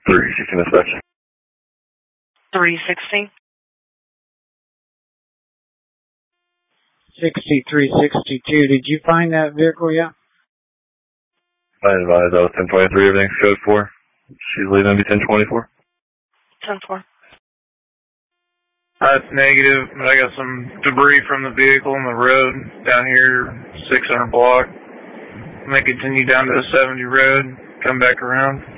360 inspection. 360. 6362. Did you find that vehicle yet? I advise that was 1023, everything's code 4. She's leaving me 1024. 10-4. That's negative. I got some debris from the vehicle on the road down here, 600 block. I'm going to continue down to the 70 road, come back around.